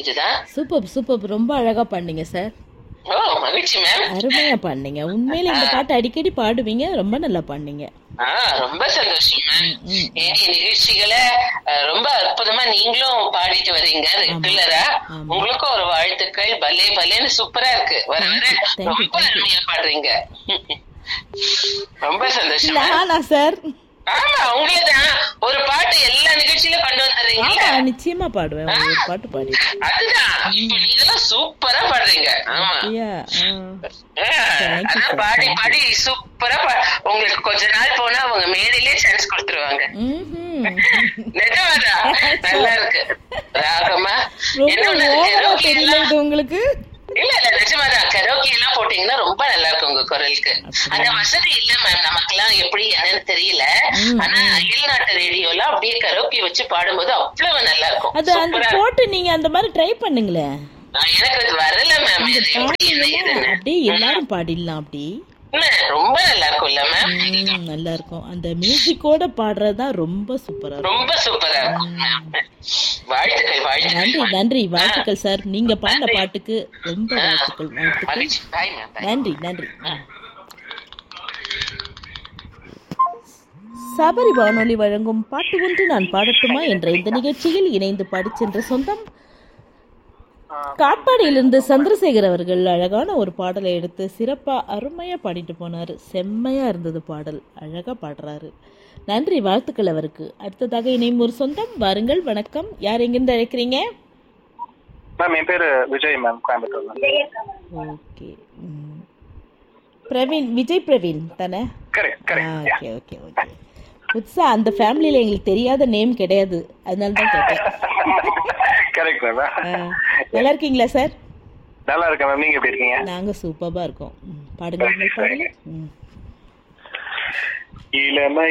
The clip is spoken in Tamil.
இதுதான். சூப்பர் சூப்பர், ரொம்ப அழகா பண்ணீங்க சார். ஓ மகிழ்ச்சி மேம். அருமையா பண்ணீங்க. உண்மையில இந்த பாட்டு அடிக்கடி பாடுவீங்க, ரொம்ப நல்லா பண்ணீங்க. ரொம்ப சந்தோஷம் மேம். நிகழ்ச்சிகளை ரொம்ப அற்புதமா நீங்களும் பாடிட்டு வர்றீங்க ரெகுலரா. உங்களுக்கும் ஒரு வாழ்த்துக்கள். பலே பலேன்னு சூப்பரா இருக்கு. வர வர ரொம்ப அருமையா பாடுறீங்க. ரொம்ப சந்தோஷம் சார். ஆமா உங்களேதான் ஒரு பாட்டு எல்லா நிகழ்ச்சியிலும் கொண்டு வந்துடுறீங்க. நிச்சயமா பாடுவேன், ஒரு பாட்டு பாடி. அதுதான் இப்ப நீங்கெல்லாம் சூப்பரா பாடுறீங்க. ஆமா பாடி பாடி சூப்பரா உங்களுக்கு கொஞ்ச நாள் போனா அவங்க மேடையிலே சான்ஸ் கொடுத்துருவாங்க. நிஜமாதான் நல்லா இருக்கு. ராகமா என்ன உங்களுக்கு? இல்ல இல்ல நிஜமாதான் கரோக்கி எல்லாம் போட்டீங்கன்னா ரொம்ப நல்லா இருக்கும் உங்க குரலுக்கு. அந்த வசதி இல்ல மேம் நமக்கு எல்லாம், எப்படி என்னன்னு தெரியல. ஆனா அயல்நாட்டு ரேடியோல அப்படியே கரோக்கி வச்சு பாடும்போது அவ்வளவு நல்லா இருக்கும். அது அந்த போட்டு நீங்க அந்த மாதிரி ட்ரை பண்ணுங்களே. எனக்கு அது வரல மேம். அப்படியே எல்லாரும் பாடிடலாம். அப்படி ரொம்ப நல்லா இருக்கும்ல மேம். நல்லா இருக்கும். அந்த மியூசிக்கோட பாடுறதுதான் ரொம்ப சூப்பரா, ரொம்ப சூப்பரா இருக்கும். வாழ்த்துக்கள் வாழ்த்துக்கள். நன்றி நன்றி, வாழ்த்துக்கள் சார். நீங்க பாடின பாட்டுக்கு ரொம்ப வாழ்த்துக்கள். நன்றி நன்றி. சபரி வானொலி வழங்கும் பாட்டு ஒன்று நான் பாடட்டுமா என்ற இந்த நிகழ்ச்சியில் இணைந்து பாடி சென்ற சொந்தம் காட்பாடியிலிருந்து சந்திரசேகர் அவர்கள் அழகான ஒரு பாடலை எடுத்து சிறப்பா அருமையா பாடிட்டு போனாரு. செம்மையா இருந்தது பாடல், அழகா பாடுறாரு. நன்றி, வாழ்த்துக்கள் அவருக்கு. அடுத்ததாக இணையும் ஒரு சொந்தம். வாருங்கள், வணக்கம். யார் எங்கிருந்து அழைக்கிறீங்க? மேம் என் பேரு விஜய் மேம், கோயம்புத்தூர். ஓகே, பிரவீன், விஜய் பிரவீன் தானே? Okay okay okay. புதுசா அந்த ஃபேமிலியில எங்களுக்கு தெரியாத நேம் கிடையாது, அதனால தான் கேட்டேன். Correct ma'am. நல்லா இருக்கீங்களா சார்? நல்லா இருக்கேன் மேம். நீங்க எப்படி இருக்கீங்க? நாங்க சூப்பரா இருக்கோம். பாடுங்க பாடுங்க. இளமை